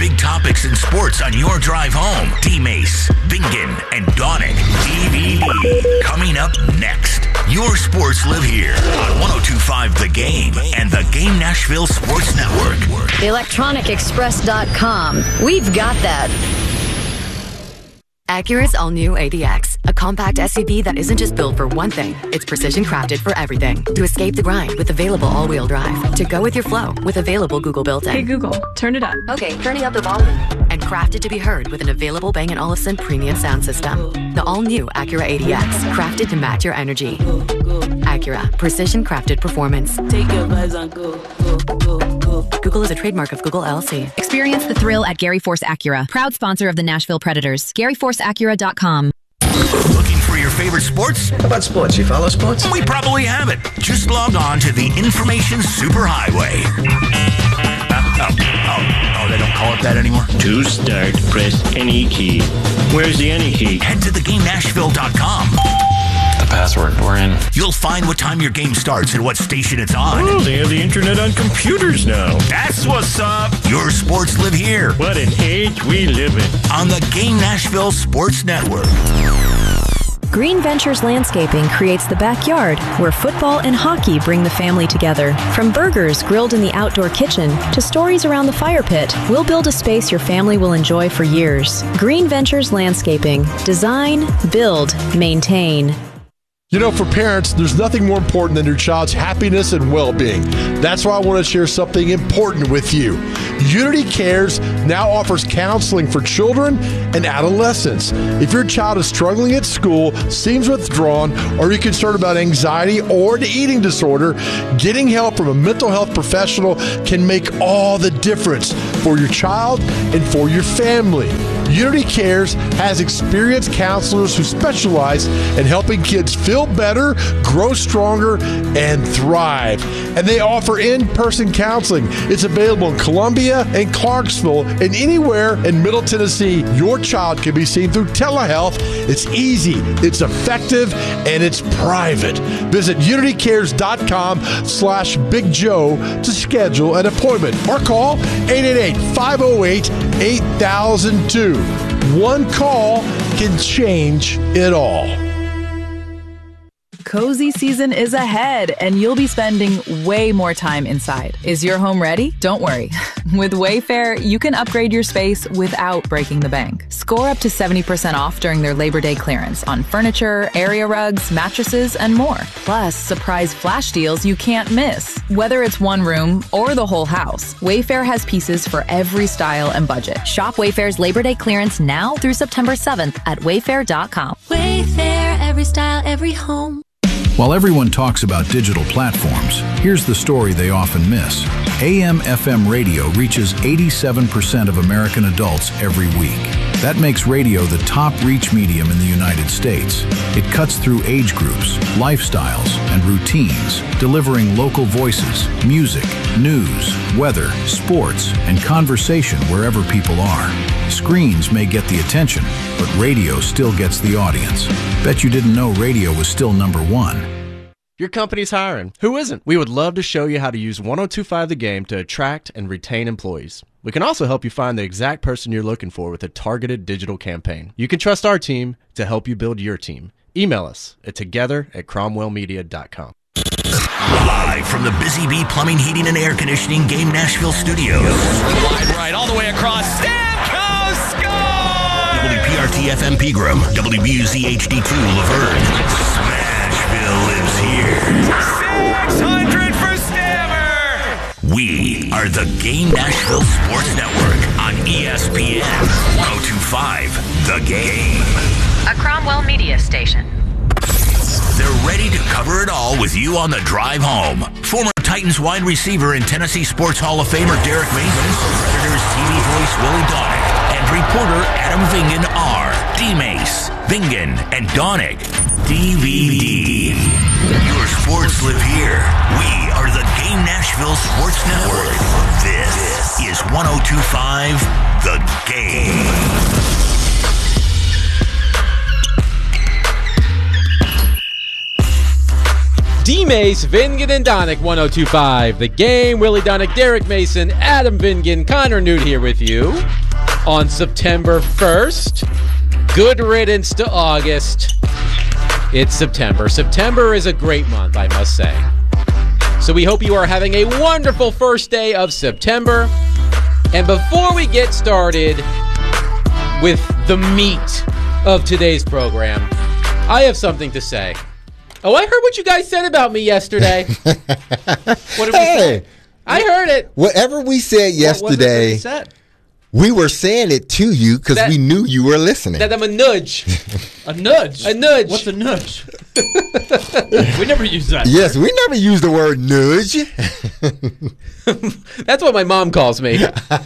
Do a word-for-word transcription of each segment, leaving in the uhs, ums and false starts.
big topics in sports on your drive home. D-Mace, Bingen, and Donick. D V D. Coming up next. Your sports live here on one oh two point five The Game and the Game Nashville Sports Network. electronic express dot com. We've got that. Acura's all-new A D X, a compact S U V that isn't just built for one thing. It's precision-crafted for everything. To escape the grind with available all-wheel drive. To go with your flow with available Google built-in. Hey Google, turn it up. Okay, turning up the volume. And crafted to be heard with an available Bang and Olufsen premium sound system. The all-new Acura A D X, crafted to match your energy. Acura, precision-crafted performance. Take your vibes on go, go, go, go. Google is a trademark of Google L L C. Experience the thrill at Gary Force Acura, proud sponsor of the Nashville Predators. Gary Force Acura dot com. Looking for your favorite sports? How about sports? You follow sports? We probably have it. Just log on to the Information Superhighway. Uh, oh, oh, oh, they don't call it that anymore? To start, press any key. Where's the any key? Head to the game nashville dot com. The password, we're in. You'll find what time your game starts and what station it's on. Oh, they have the internet on computers now. That's what's up. Your sports live here. What an age we live in. On the Game Nashville Sports Network. Green Ventures Landscaping creates the backyard where football and hockey bring the family together. From burgers grilled in the outdoor kitchen to stories around the fire pit, we'll build a space your family will enjoy for years. Green Ventures Landscaping. Design, build, maintain. You know, for parents, there's nothing more important than your child's happiness and well-being. That's why I want to share something important with you. Unity Cares now offers counseling for children and adolescents. If your child is struggling at school, seems withdrawn, or you're concerned about anxiety or an eating disorder, getting help from a mental health professional can make all the difference for your child and for your family. Unity Cares has experienced counselors who specialize in helping kids feel better, grow stronger, and thrive. And they offer in-person counseling. It's available in Columbia and Clarksville and anywhere in Middle Tennessee. Your child can be seen through telehealth. It's easy, it's effective, and it's private. Visit unity cares dot com slash Big Joe to schedule an appointment or call eight eight eight, five oh eight, eight thousand two. One call can change it all. Cozy season is ahead, and you'll be spending way more time inside. Is your home ready? Don't worry. With Wayfair, you can upgrade your space without breaking the bank. Score up to seventy percent off during their Labor Day clearance on furniture, area rugs, mattresses, and more. Plus, surprise flash deals you can't miss. Whether it's one room or the whole house, Wayfair has pieces for every style and budget. Shop Wayfair's Labor Day clearance now through September seventh at wayfair dot com. Wayfair, every style, every home. While everyone talks about digital platforms, here's the story they often miss. A M F M radio reaches eighty-seven percent of American adults every week. That makes radio the top reach medium in the United States. It cuts through age groups, lifestyles, and routines, delivering local voices, music, news, weather, sports, and conversation wherever people are. Screens may get the attention, but radio still gets the audience. Bet you didn't know radio was still number one. Your company's hiring. Who isn't? We would love to show you how to use one oh two point five The Game to attract and retain employees. We can also help you find the exact person you're looking for with a targeted digital campaign. You can trust our team to help you build your team. Email us at together at cromwell media dot com. Live from the Busy Bee Plumbing, Heating, and Air Conditioning Game Nashville Studios. Wide right, all the way across. Stamkos score! W P R T F M Pegram, W B U Z H D two Laverne. Smashville lives here. six hundred for Stammer! We are the Game Nashville Sports Network on E S P N one oh two point five The Game. A Cromwell Media Station. They're ready to cover it all with you on the drive home. Former Titans wide receiver and Tennessee Sports Hall of Famer Derek Mason, Predators T V voice Willie Donick, and reporter Adam Vingen are D-Mace, Vingen, and Donick. D V D. Your sports live here. We are the Game Nashville Sports Network. This is one oh two point five The Game. Mace, Vingan and Donick, one oh two point five. The Game, Willie Donick, Derek Mason, Adam Vingan, Connor Newt here with you on September first. Good riddance to August. It's September. September is a great month, I must say. So we hope you are having a wonderful first day of September. And before we get started with the meat of today's program, I have something to say. Oh, I heard what you guys said about me yesterday. What did hey, we say? I heard it. Whatever we said yesterday, what said? we were saying it to you because we knew you were listening. That I'm a nudge. A nudge? A nudge. What's a nudge? We never use that. Yes, we never use the word nudge. That's what my mom calls me.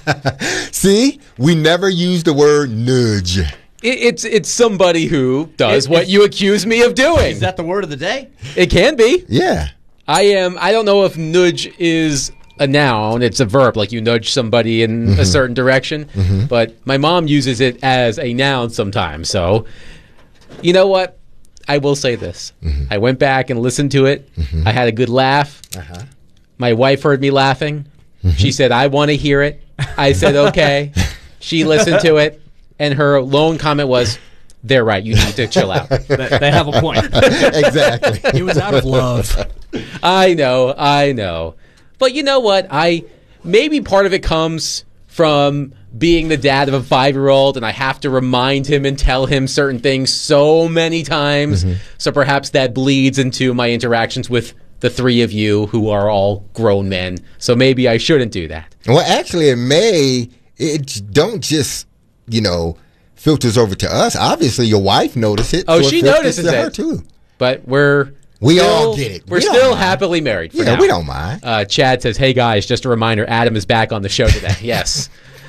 See? We never use the word nudge. It, it's it's somebody who does it, what you accuse me of doing. Is that the word of the day? It can be. Yeah. I am. I don't know if nudge is a noun. It's a verb, like you nudge somebody in mm-hmm. a certain direction. Mm-hmm. But my mom uses it as a noun sometimes. So, you know what? I will say this. Mm-hmm. I went back and listened to it. Mm-hmm. I had a good laugh. Uh-huh. My wife heard me laughing. Mm-hmm. She said, I want to hear it. I said, okay. She listened to it. And her lone comment was, they're right. You need to chill out. they, they have a point. Exactly. He was out of love. I know. I know. But you know what? I maybe part of it comes from being the dad of a five-year-old, and I have to remind him and tell him certain things so many times. Mm-hmm. So perhaps that bleeds into my interactions with the three of you who are all grown men. So maybe I shouldn't do that. Well, actually, it may. It don't just, you know, filters over to us. Obviously, your wife noticed it. Oh, so she it notices to it. her too. But we're we still, all get it. We're we still happily married. For yeah, now. we don't mind. Uh, Chad says, "Hey guys, just a reminder: Adam is back on the show today." Yes,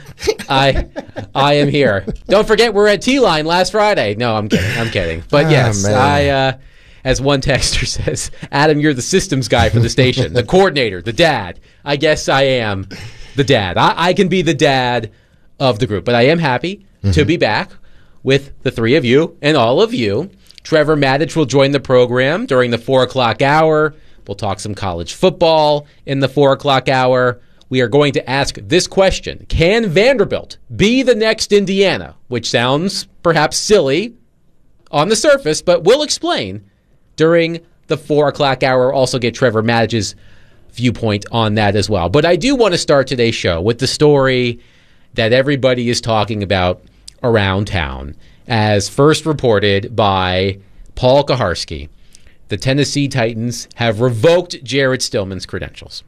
I I am here. Don't forget, we're at T-Line last Friday. No, I'm kidding. I'm kidding. But oh, yes, man. I. Uh, As one texter says, Adam, you're the systems guy for the station, the coordinator, the dad. I guess I am the dad. I, I can be the dad of the group, but I am happy mm-hmm. to be back with the three of you and all of you. Trevor Maddich will join the program during the four o'clock hour. We'll talk some college football in the four o'clock hour. We are going to ask this question. Can Vanderbilt be the next Indiana? Which sounds perhaps silly on the surface, but we'll explain during the four o'clock hour. Also get Trevor Maddich's viewpoint on that as well. But I do want to start today's show with the story that everybody is talking about around town, as first reported by Paul Kaharski. The Tennessee Titans have revoked Jared Stillman's credentials.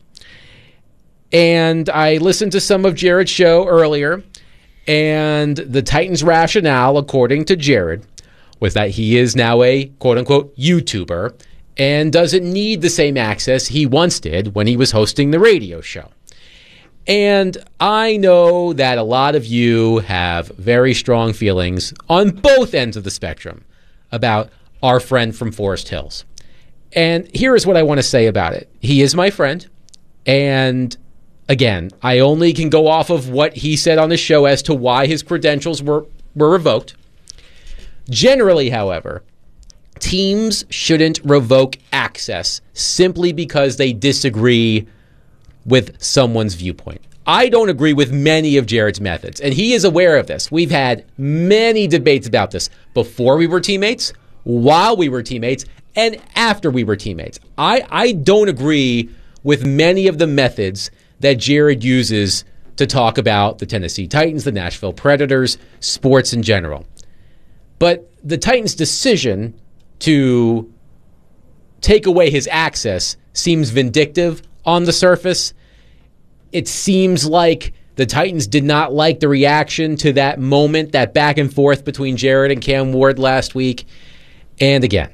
And I listened to some of Jared's show earlier, and the Titans' rationale, according to Jared, was that he is now a quote-unquote YouTuber and doesn't need the same access he once did when he was hosting the radio show. And I know that a lot of you have very strong feelings on both ends of the spectrum about our friend from Forest Hills. And here is what I want to say about it. He is my friend, and again, I only can go off of what he said on the show as to why his credentials were, were revoked. Generally, however, teams shouldn't revoke access simply because they disagree with someone's viewpoint. I don't agree with many of Jared's methods, and he is aware of this. We've had many debates about this before we were teammates, while we were teammates, and after we were teammates. I, I don't agree with many of the methods that Jared uses to talk about the Tennessee Titans, the Nashville Predators, sports in general. But the Titans' decision to take away his access seems vindictive on the surface. It seems like the Titans did not like the reaction to that moment, that back and forth between Jared and Cam Ward last week. And again,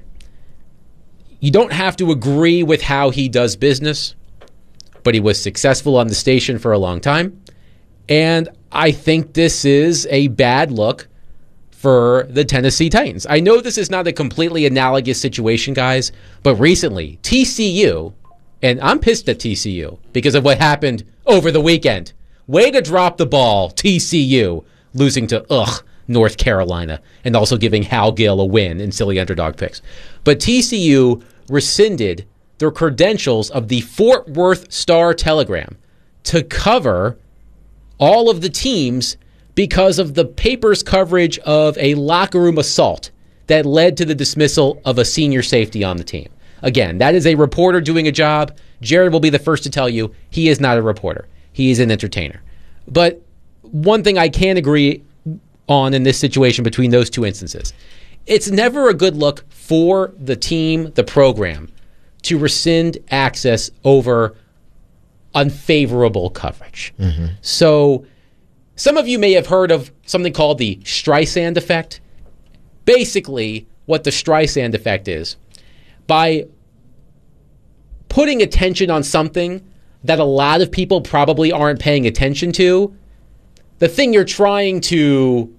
you don't have to agree with how he does business, but he was successful on the station for a long time. And I think this is a bad look for the Tennessee Titans. I know this is not a completely analogous situation, guys, but recently, T C U, and I'm pissed at T C U because of what happened over the weekend. Way to drop the ball, T C U, losing to, ugh, North Carolina, and also giving Hal Gill a win in silly underdog picks. But T C U rescinded the credentials of the Fort Worth Star-Telegram to cover all of the teams because of the paper's coverage of a locker room assault that led to the dismissal of a senior safety on the team. Again, that is a reporter doing a job. Jared will be the first to tell you he is not a reporter. He is an entertainer. But one thing I can agree on in this situation between those two instances, it's never a good look for the team, the program, to rescind access over unfavorable coverage. Mm-hmm. So some of you may have heard of something called the Streisand effect. Basically, what the Streisand effect is, by putting attention on something that a lot of people probably aren't paying attention to, the thing you're trying to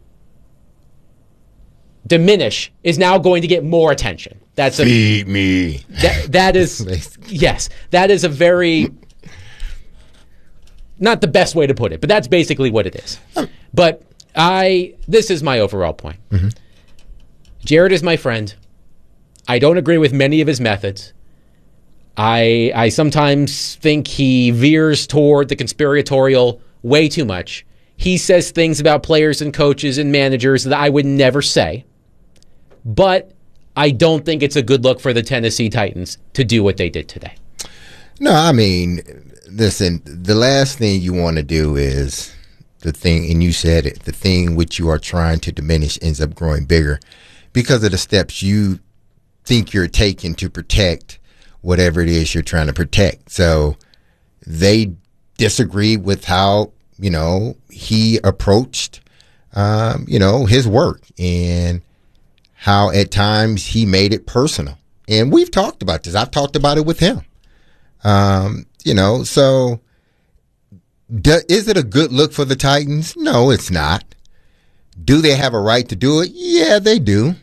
diminish is now going to get more attention. That's a, Feed me. That, that is, yes, that is a very, not the best way to put it, but that's basically what it is. But I, this is my overall point. Mm-hmm. Jared is my friend. I don't agree with many of his methods. I I sometimes think he veers toward the conspiratorial way too much. He says things about players and coaches and managers that I would never say. But I don't think it's a good look for the Tennessee Titans to do what they did today. No, I mean, listen, the last thing you want to do is the thing, and you said it, the thing which you are trying to diminish ends up growing bigger because of the steps you think you're taking to protect whatever it is you're trying to protect. So they disagree with how, you know, he approached, um, you know, his work and how at times he made it personal. And we've talked about this. I've talked about it with him. Um, you know, so do, is it a good look for the Titans? No, it's not. Do they have a right to do it? Yeah, they do.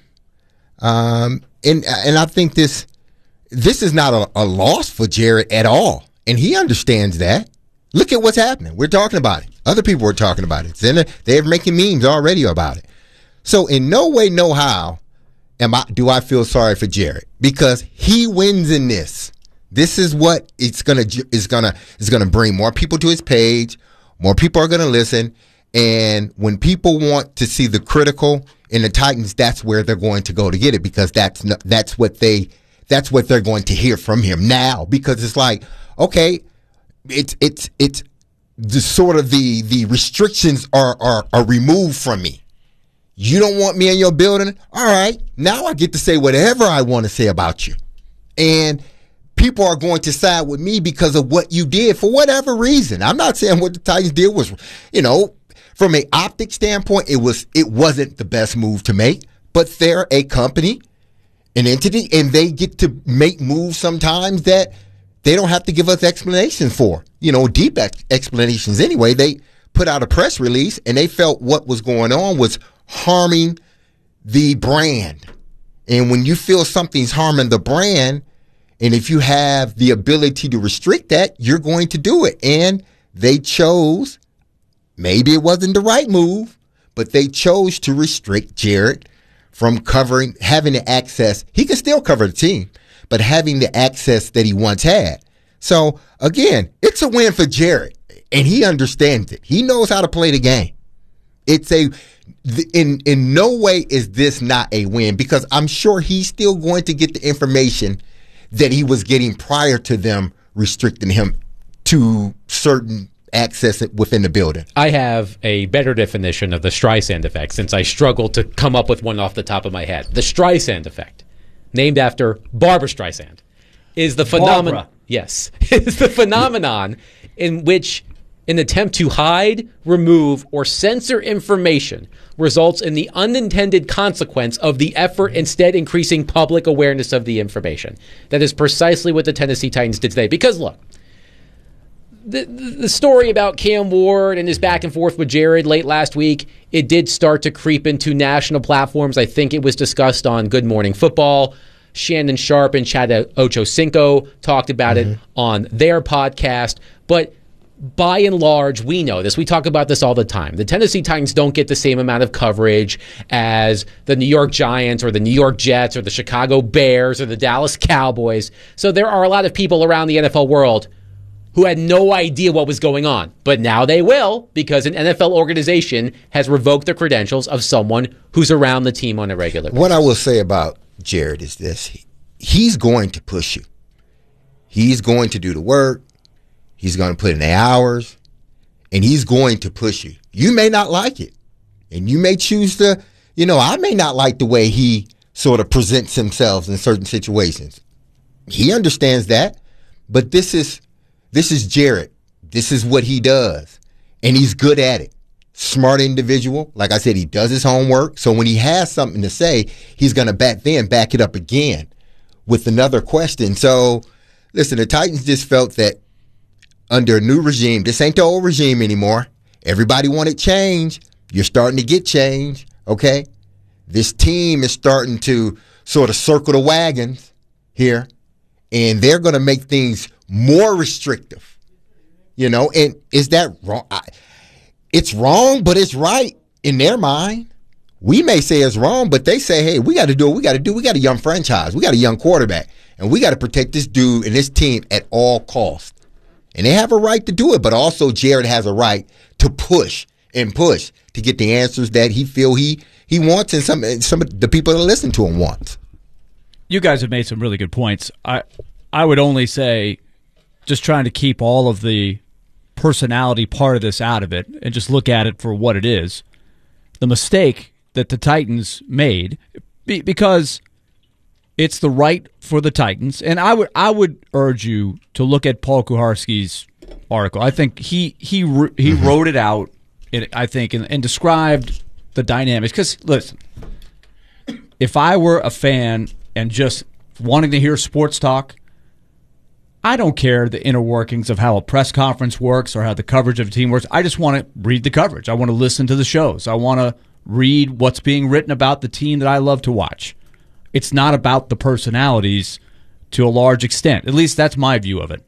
Um, and and I think this this is not a, a loss for Jared at all. And he understands that. Look at what's happening. We're talking about it. Other people are talking about it. Then they're making memes already about it. So in no way, no how am I do I feel sorry for Jared, because he wins in this. This is what it's gonna is gonna is gonna bring more people to his page. More people are gonna listen. And when people want to see the critical in the Titans, that's where they're going to go to get it, because that's not, that's what they that's what they're going to hear from him now. Because it's like, okay, it's it's it's the sort of the the restrictions are are are removed from me. You don't want me in your building? All right, now I get to say whatever I want to say about you, and people are going to side with me because of what you did for whatever reason. I'm not saying what the Titans did was, you know, from an optic standpoint, it was it wasn't the best move to make, but they're a company, an entity, and they get to make moves sometimes that they don't have to give us explanations for. You know, deep ex- explanations anyway. They put out a press release, and they felt what was going on was harming the brand. And when you feel something's harming the brand, and if you have the ability to restrict that, you're going to do it. And they chose, maybe it wasn't the right move, but they chose to restrict Jared from covering, having the access. He can still cover the team, but having the access that he once had. So, again, it's a win for Jared, and he understands it. He knows how to play the game. It's a, in, in no way is this not a win, because I'm sure he's still going to get the information that he was getting prior to them restricting him to certain access within the building. I have a better definition of the Streisand effect, since I struggled to come up with one off the top of my head. The Streisand effect, named after Barbra Streisand, is the phenomenon. Yes, is the phenomenon in which an attempt to hide, remove, or censor information results in the unintended consequence of the effort, instead increasing public awareness of the information. That is precisely what the Tennessee Titans did today. Because look, the the story about Cam Ward and his back and forth with Jared late last week, it did start to creep into national platforms. I think it was discussed on Good Morning Football. Shannon Sharp and Chad Ochocinco talked about mm-hmm. it on their podcast. But by and large, we know this. We talk about this all the time. The Tennessee Titans don't get the same amount of coverage as the New York Giants or the New York Jets or the Chicago Bears or the Dallas Cowboys. So there are a lot of people around the N F L world who had no idea what was going on. But now they will, because an N F L organization has revoked the credentials of someone who's around the team on a regular basis. What I will say about Jared is this. He's going to push you. He's going to do the work. He's going to put in the hours, and he's going to push you. You may not like it, and you may choose to, you know, I may not like the way he sort of presents himself in certain situations. He understands that, but this is this is Jared. This is what he does, and he's good at it. Smart individual. Like I said, he does his homework, so when he has something to say, he's going to back then back it up again with another question. So, listen, the Titans just felt that under a new regime, this ain't the old regime anymore. Everybody wanted change. You're starting to get change, okay? This team is starting to sort of circle the wagons here, and they're going to make things more restrictive, you know? And is that wrong? I, it's wrong, but it's right in their mind. We may say it's wrong, but they say, hey, we got to do what we got to do. We got a young franchise. We got a young quarterback, and we got to protect this dude and this team at all costs. And they have a right to do it, but also Jared has a right to push and push to get the answers that he feel he he wants and some some of the people that listen to him wants. You guys have made some really good points. I I would only say, just trying to keep all of the personality part of this out of it and just look at it for what it is. The mistake that the Titans made, because it's the right for the Titans, and I would I would urge you to look at Paul Kuharsky's article. I think he he he mm-hmm. wrote it out. It, I think and, and described the dynamics. Because listen, if I were a fan and just wanting to hear sports talk, I don't care the inner workings of how a press conference works or how the coverage of a team works. I just want to read the coverage. I want to listen to the shows. I want to read what's being written about the team that I love to watch. It's not about the personalities to a large extent. At least that's my view of it.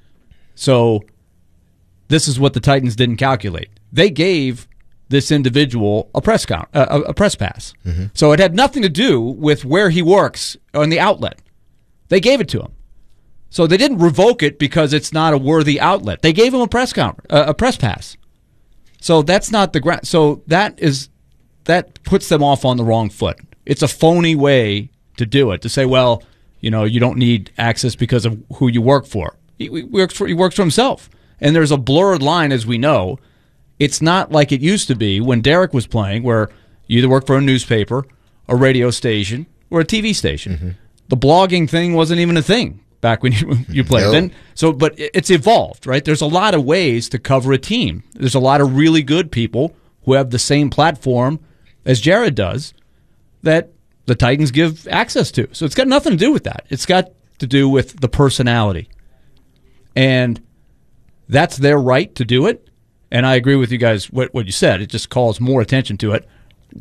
So this is what the Titans didn't calculate. They gave this individual a press count, a, a press pass. Mm-hmm. So it had nothing to do with where he works on the outlet. They gave it to him. So they didn't revoke it because it's not a worthy outlet. They gave him a press count, uh, a press pass. So that's not the ground. So that is that puts them off on the wrong foot. It's a phony way to do it, to say, well, you know, you don't need access because of who you work for. He, he, works for. he works for himself. And there's a blurred line, as we know. It's not like it used to be when Derek was playing, where you either work for a newspaper, a radio station, or a T V station. Mm-hmm. The blogging thing wasn't even a thing back when you, you played. No. Then, so, but it's evolved, right? There's a lot of ways to cover a team. There's a lot of really good people who have the same platform as Jared does that the Titans give access to. So it's got nothing to do with that. It's got to do with the personality. And that's their right to do it. And I agree with you guys, what, what you said. It just calls more attention to it.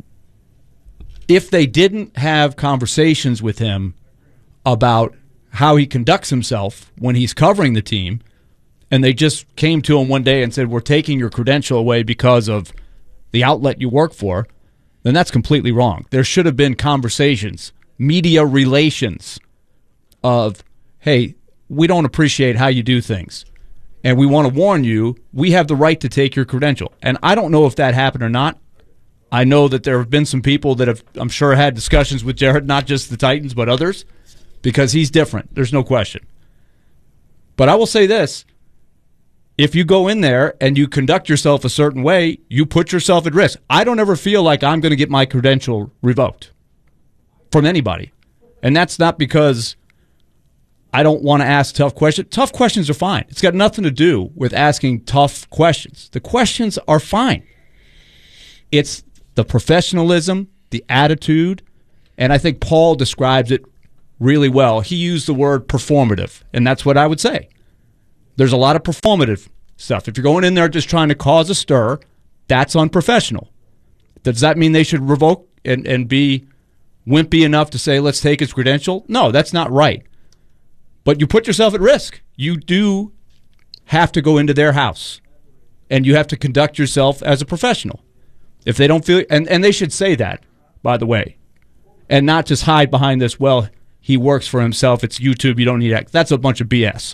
If they didn't have conversations with him about how he conducts himself when he's covering the team, and they just came to him one day and said, we're taking your credential away because of the outlet you work for, then that's completely wrong. There should have been conversations, media relations of, hey, we don't appreciate how you do things, and we want to warn you, we have the right to take your credential. And I don't know if that happened or not. I know that there have been some people that have, I'm sure, had discussions with Jared, not just the Titans, but others, because he's different. There's no question. But I will say this. If you go in there and you conduct yourself a certain way, you put yourself at risk. I don't ever feel like I'm going to get my credential revoked from anybody. And that's not because I don't want to ask tough questions. Tough questions are fine. It's got nothing to do with asking tough questions. The questions are fine. It's the professionalism, the attitude, and I think Paul describes it really well. He used the word performative, and that's what I would say. There's a lot of performative stuff. If you're going in there just trying to cause a stir, that's unprofessional. Does that mean they should revoke and, and be wimpy enough to say, let's take his credential? No, that's not right. But you put yourself at risk. You do have to go into their house, and you have to conduct yourself as a professional. If they don't feel, and, and they should say that, by the way, and not just hide behind this, well, he works for himself, it's YouTube, you don't need that. That's a bunch of B S.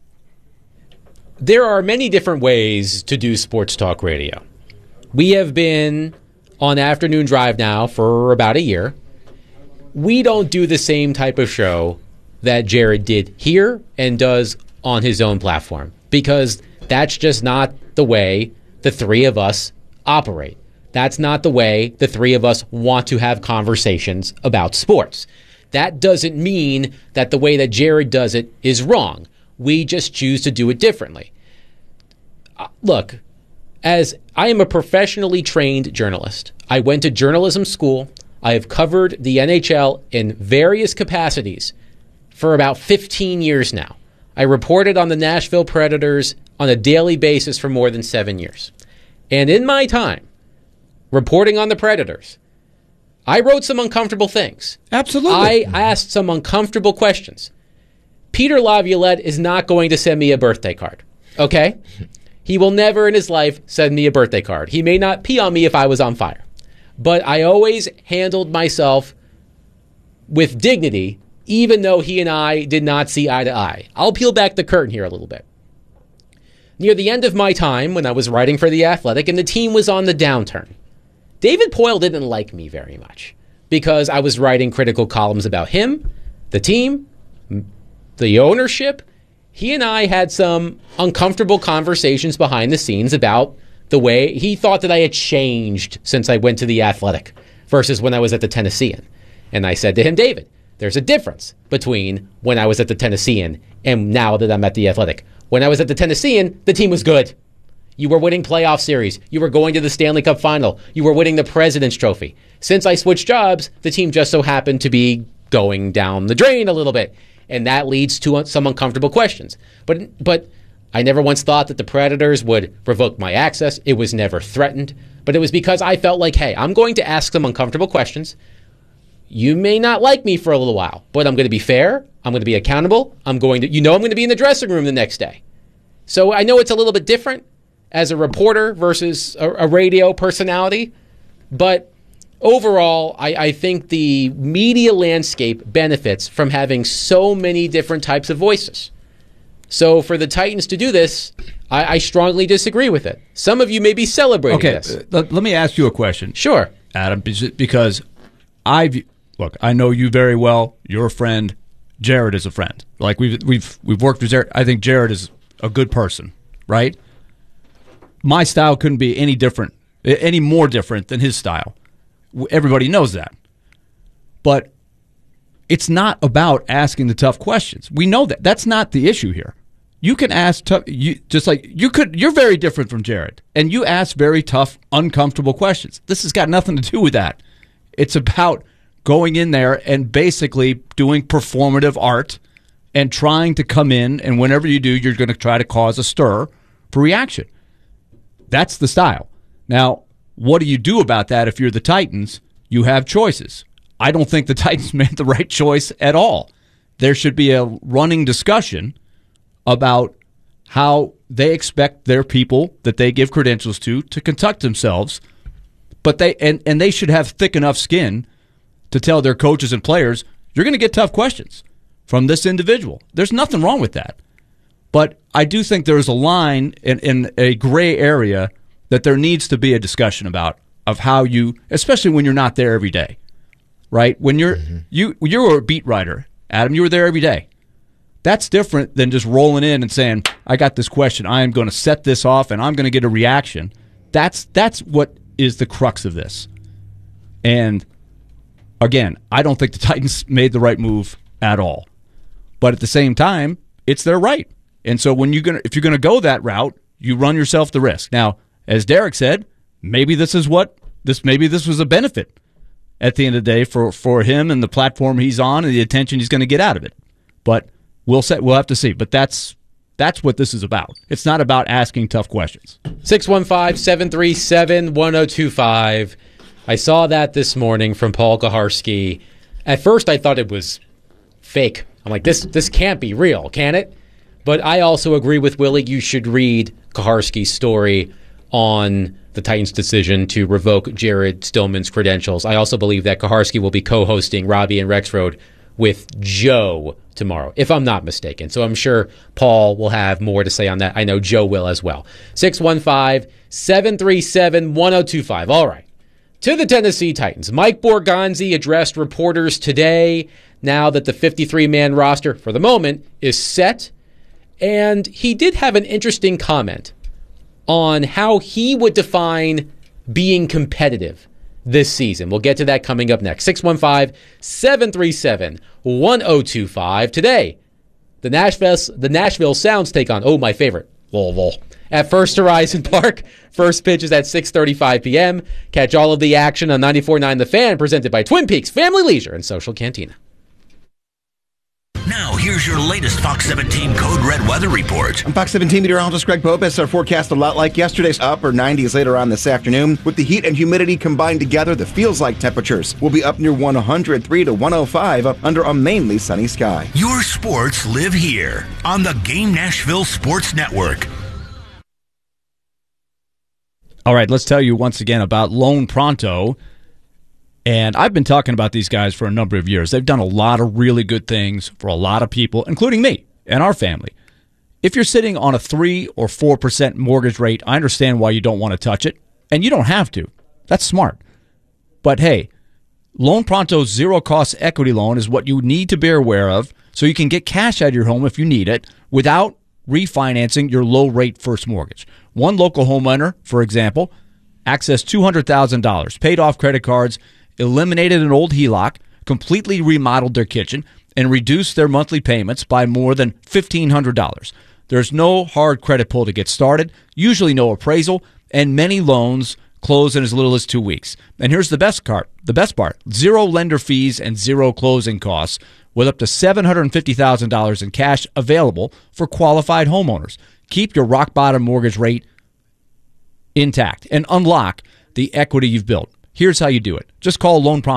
There are many different ways to do sports talk radio. We have been on Afternoon Drive now for about a year. We don't do the same type of show that Jared did here and does on his own platform, because that's just not the way the three of us operate. That's not the way the three of us want to have conversations about sports. That doesn't mean that the way that Jared does it is wrong. We just choose to do it differently. Uh, look, as I am a professionally trained journalist, I went to journalism school. I have covered the N H L in various capacities for about fifteen years now. I reported on the Nashville Predators on a daily basis for more than seven years. And in my time reporting on the Predators, I wrote some uncomfortable things. Absolutely. I asked some uncomfortable questions. Peter Laviolette is not going to send me a birthday card, okay? He will never in his life send me a birthday card. He may not pee on me if I was on fire. But I always handled myself with dignity, even though he and I did not see eye to eye. I'll peel back the curtain here a little bit. Near the end of my time, when I was writing for The Athletic and the team was on the downturn, David Poile didn't like me very much because I was writing critical columns about him, the team, the ownership. He and I had some uncomfortable conversations behind the scenes about the way he thought that I had changed since I went to The Athletic versus when I was at the Tennessean. And I said to him, David, there's a difference between when I was at the Tennessean and now that I'm at The Athletic. When I was at the Tennessean, the team was good. You were winning playoff series. You were going to the Stanley Cup final. You were winning the President's Trophy. Since I switched jobs, the team just so happened to be going down the drain a little bit. And that leads to some uncomfortable questions. But but I never once thought that the Predators would revoke my access. It was never threatened. But it was because I felt like, hey, I'm going to ask some uncomfortable questions. You may not like me for a little while, but I'm going to be fair. I'm going to be accountable. I'm going to, you know, I'm going to be in the dressing room the next day. So I know it's a little bit different as a reporter versus a, a radio personality, but overall, I, I think the media landscape benefits from having so many different types of voices. So for the Titans to do this, I, I strongly disagree with it. Some of you may be celebrating okay, this. Uh, let, let me ask you a question. Sure. Adam, because I've, look, I know you very well. You're a friend. Jared is a friend. Like we've we've we've worked with Jared. I think Jared is a good person, right? My style couldn't be any different, any more different than his style. Everybody knows that. But it's not about asking the tough questions. We know that. That's not the issue here. You can ask tough, you, just like you could, you're very different from Jared, and you ask very tough, uncomfortable questions. This has got nothing to do with that. It's about going in there and basically doing performative art and trying to come in, and whenever you do, you're going to try to cause a stir for reaction. That's the style. Now, what do you do about that if you're the Titans? You have choices. I don't think the Titans made the right choice at all. There should be a running discussion about how they expect their people that they give credentials to to conduct themselves, but they and, and they should have thick enough skin to tell their coaches and players, you're going to get tough questions from this individual. There's nothing wrong with that. But I do think there's a line in, in a gray area that there needs to be a discussion about of how you, especially when you're not there every day, right? When you're mm-hmm. you you're a beat writer, Adam, you were there every day. That's different than just rolling in and saying, I got this question, I am going to set this off, and I'm going to get a reaction. That's that's what is the crux of this. And again, I don't think the Titans made the right move at all. But at the same time, it's their right. And so when you're gonna if you're gonna go that route, you run yourself the risk. Now, as Derek said, maybe this is what this maybe this was a benefit at the end of the day for, for him and the platform he's on and the attention he's going to get out of it. But we'll set we'll have to see. But that's that's what this is about. It's not about asking tough questions. six one five, seven three seven, one zero two five. I saw that this morning from Paul Kaharski. At first I thought it was fake. I'm like, this this can't be real, can it? But I also agree with Willie. You should read Kaharski's story on the Titans' decision to revoke Jared Stillman's credentials. I also believe that Kaharski will be co-hosting Robbie and Rexroad with Joe tomorrow, if I'm not mistaken. So I'm sure Paul will have more to say on that. I know Joe will as well. six one five, seven three seven, one oh two five. All right. To the Tennessee Titans. Mike Borgonzi addressed reporters today now that the fifty-three man roster, for the moment, is set. And he did have an interesting comment on how he would define being competitive this season. We'll get to that coming up next. six one five, seven three seven, one oh two five. Today, the Nashville, the Nashville Sounds take on, oh, my favorite, Louisville, at First Horizon Park. First pitch is at six thirty-five p.m. Catch all of the action on ninety-four point nine The Fan, presented by Twin Peaks Family Leisure and Social Cantina. Now, here's your latest Fox seventeen Code Red weather report. I'm Fox seventeen meteorologist Greg Popes. Our forecast a lot like yesterday's, upper nineties later on this afternoon. With the heat and humidity combined together, the feels-like temperatures will be up near one hundred three to one oh five under a mainly sunny sky. Your sports live here on the Game Nashville Sports Network. All right, let's tell you once again about Loan Pronto. And I've been talking about these guys for a number of years. They've done a lot of really good things for a lot of people, including me and our family. If you're sitting on a three or four percent mortgage rate, I understand why you don't want to touch it, and you don't have to. That's smart. But hey, Loan Pronto's zero-cost equity loan is what you need to be aware of so you can get cash out of your home if you need it without refinancing your low-rate first mortgage. One local homeowner, for example, accessed two hundred thousand dollars, paid off credit cards, eliminated an old H E L O C, completely remodeled their kitchen, and reduced their monthly payments by more than fifteen hundred dollars. There's no hard credit pull to get started, usually no appraisal, and many loans close in as little as two weeks. And here's the best part, the best part, zero lender fees and zero closing costs with up to seven hundred fifty thousand dollars in cash available for qualified homeowners. Keep your rock-bottom mortgage rate intact and unlock the equity you've built. Here's how you do it. Just call Loan Pronto